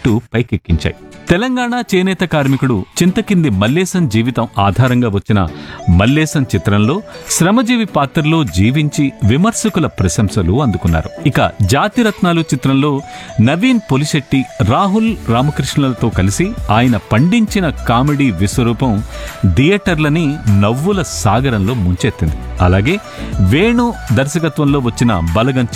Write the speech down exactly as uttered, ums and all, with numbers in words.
జట్టు పైకెక్కించాయి. తెలంగాణ చేనేత కార్మికుడు చింతకింది మల్లేశం జీవితం ఆధారంగా వచ్చిన మల్లేశం చిత్రంలో శ్రమజీవి పాత్రలో జీవించి విమర్శకుల ప్రశంసలు అందుకున్నారు. ఇక జాతిరత్నాలు చిత్రంలో నవీన్ పొలిశెట్టి, రాహుల్ రామకృష్ణలతో కలిసి ఆయన పండించిన కామెడీ విశ్వరూపం థియేటర్లని నవ్వుల సాగరంలో ముంచెత్తింది. అలాగే వేణు దర్శకత్వంలో వచ్చిన బలగం